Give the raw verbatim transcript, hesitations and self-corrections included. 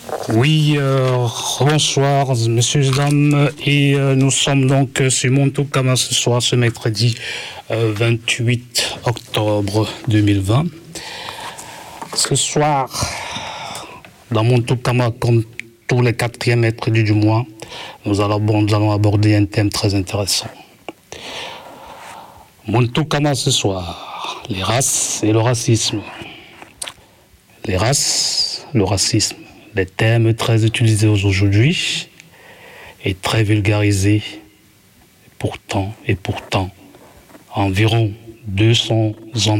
Oui, euh, bonsoir, messieurs et dames, et euh, nous sommes donc sur Montokama ce soir, ce mercredi euh, vingt-huit octobre deux mille vingt. Ce soir, dans Montokama, comme tous les quatrièmes mercredis du mois, nous allons, nous allons aborder un thème très intéressant. Montokama ce soir, les races et le racisme. Les races, le racisme. Des thèmes très utilisés aujourd'hui et très vulgarisés. Pourtant, et pourtant, environ deux cents ans